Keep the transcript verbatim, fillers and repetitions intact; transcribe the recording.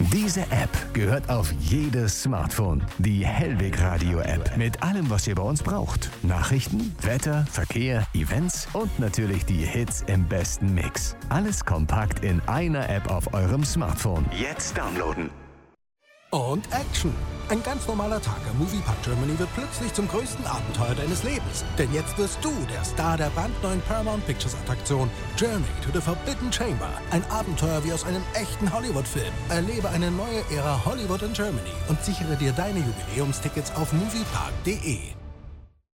Diese App gehört auf jedes Smartphone. Die Hellweg Radio App mit allem, was ihr bei uns braucht. Nachrichten, Wetter, Verkehr, Events und natürlich die Hits im besten Mix. Alles kompakt in einer App auf eurem Smartphone. Jetzt downloaden. Und Action! Ein ganz normaler Tag am Moviepark Germany wird plötzlich zum größten Abenteuer deines Lebens. Denn jetzt wirst du der Star der brandneuen Paramount Pictures Attraktion Journey to the Forbidden Chamber. Ein Abenteuer wie aus einem echten Hollywood-Film. Erlebe eine neue Ära Hollywood in Germany und sichere dir deine Jubiläumstickets auf moviepark punkt de.